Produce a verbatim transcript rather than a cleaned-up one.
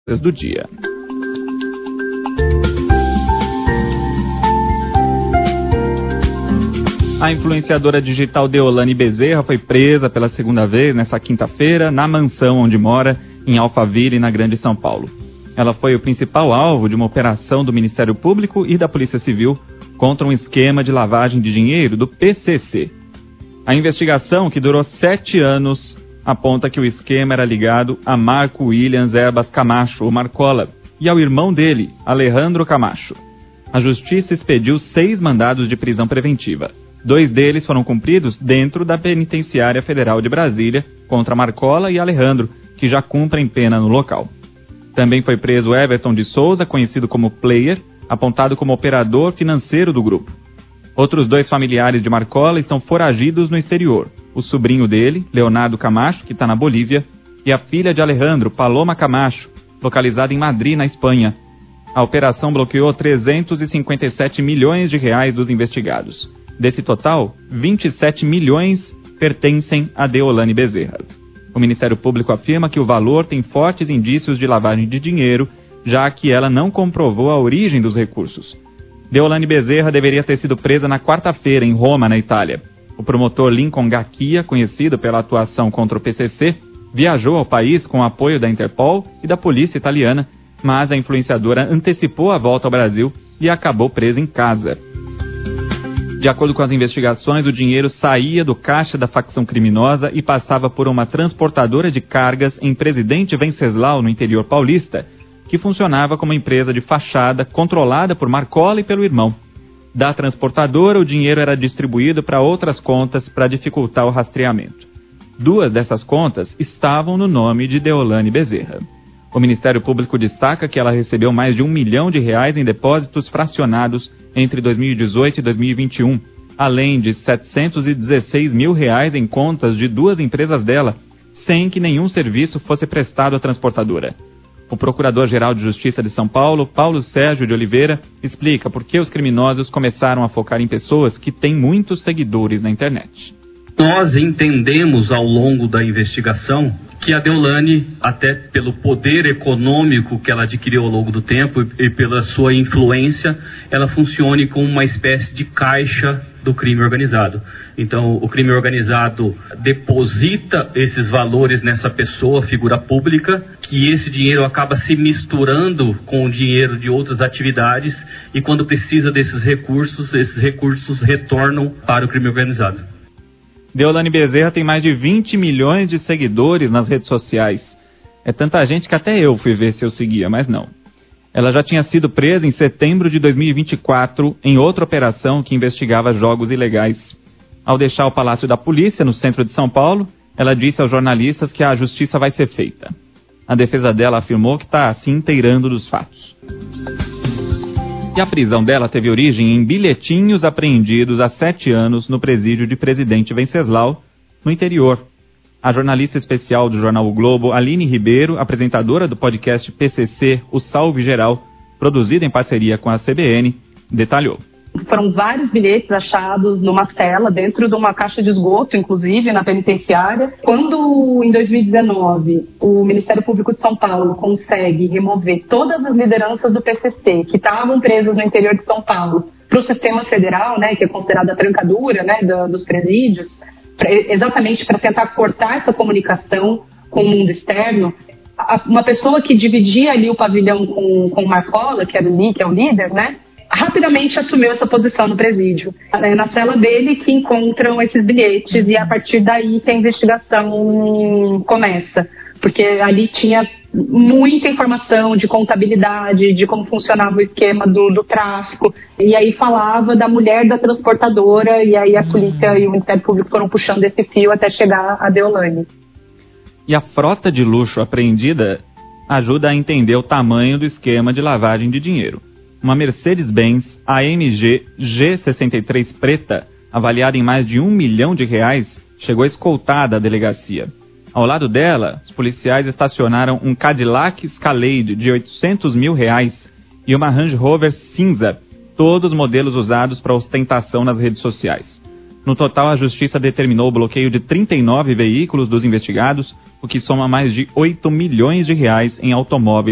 do dia. A influenciadora digital Deolane Bezerra foi presa pela segunda vez nesta quinta-feira na mansão onde mora, em Alphaville, na Grande São Paulo. Ela foi o principal alvo de uma operação do Ministério Público e da Polícia Civil contra um esquema de lavagem de dinheiro do P C C. A investigação, que durou sete anos, aponta que o esquema era ligado a Marco Williams Erbas Camacho, o Marcola, e ao irmão dele, Alejandro Camacho. A Justiça expediu seis mandados de prisão preventiva. Dois deles foram cumpridos dentro da Penitenciária Federal de Brasília contra Marcola e Alejandro, que já cumprem pena no local. Também foi preso Everton de Souza, conhecido como Player, apontado como operador financeiro do grupo. Outros dois familiares de Marcola estão foragidos no exterior. O sobrinho dele, Leonardo Camacho, que está na Bolívia, e a filha de Alejandro, Paloma Camacho, localizada em Madrid, na Espanha. A operação bloqueou trezentos e cinquenta e sete milhões de reais dos investigados. Desse total, vinte e sete milhões pertencem a Deolane Bezerra. O Ministério Público afirma que o valor tem fortes indícios de lavagem de dinheiro, já que ela não comprovou a origem dos recursos. Deolane Bezerra deveria ter sido presa na quarta-feira em Roma, na Itália. O promotor Lincoln Gacchia, conhecido pela atuação contra o P C C, viajou ao país com o apoio da Interpol e da polícia italiana, mas a influenciadora antecipou a volta ao Brasil e acabou presa em casa. De acordo com as investigações, o dinheiro saía do caixa da facção criminosa e passava por uma transportadora de cargas em Presidente Venceslau, no interior paulista, que funcionava como empresa de fachada controlada por Marcola e pelo irmão. Da transportadora, o dinheiro era distribuído para outras contas para dificultar o rastreamento. Duas dessas contas estavam no nome de Deolane Bezerra. O Ministério Público destaca que ela recebeu mais de um milhão de reais em depósitos fracionados entre dois mil e dezoito e dois mil e vinte e um, além de setecentos e dezesseis mil reais em contas de duas empresas dela, sem que nenhum serviço fosse prestado à transportadora. O Procurador-Geral de Justiça de São Paulo, Paulo Sérgio de Oliveira, explica por que os criminosos começaram a focar em pessoas que têm muitos seguidores na internet. Nós entendemos ao longo da investigação que a Deolane, até pelo poder econômico que ela adquiriu ao longo do tempo e pela sua influência, ela funcione como uma espécie de caixa do crime organizado. Então, o crime organizado deposita esses valores nessa pessoa, figura pública, que esse dinheiro acaba se misturando com o dinheiro de outras atividades e quando precisa desses recursos, esses recursos retornam para o crime organizado. Deolane Bezerra tem mais de vinte milhões de seguidores nas redes sociais. É tanta gente que até eu fui ver se eu seguia, mas não. Ela já tinha sido presa em setembro de dois mil e vinte e quatro em outra operação que investigava jogos ilegais. Ao deixar o Palácio da Polícia, no centro de São Paulo, ela disse aos jornalistas que a justiça vai ser feita. A defesa dela afirmou que está se inteirando dos fatos. E a prisão dela teve origem em bilhetinhos apreendidos há sete anos no presídio de Presidente Venceslau, no interior. A jornalista especial do jornal O Globo, Aline Ribeiro, apresentadora do podcast P C C, O Salve Geral, produzido em parceria com a C B N, detalhou. Foram vários bilhetes achados numa cela, dentro de uma caixa de esgoto, inclusive, na penitenciária. Quando, em dois mil e dezenove, o Ministério Público de São Paulo consegue remover todas as lideranças do P C C, que estavam presas no interior de São Paulo, para o sistema federal, né, que é considerada a trancadura, né, da, dos presídios, pra, exatamente para tentar cortar essa comunicação com o mundo externo, a, uma pessoa que dividia ali o pavilhão com, com o Marcola, que era o, que é o líder, né, rapidamente assumiu essa posição no presídio. É na cela dele que encontram esses bilhetes e é a partir daí que a investigação começa. Porque ali tinha muita informação de contabilidade, de como funcionava o esquema do, do tráfico. E aí falava da mulher da transportadora e aí a polícia e o Ministério Público foram puxando esse fio até chegar a Deolane. E a frota de luxo apreendida ajuda a entender o tamanho do esquema de lavagem de dinheiro. Uma Mercedes-Benz A M G G sessenta e três preta, avaliada em mais de um milhão de reais, chegou escoltada à delegacia. Ao lado dela, os policiais estacionaram um Cadillac Escalade de oitocentos mil reais e uma Range Rover cinza, todos modelos usados para ostentação nas redes sociais. No total, a Justiça determinou o bloqueio de trinta e nove veículos dos investigados, o que soma mais de oito milhões de reais em automóveis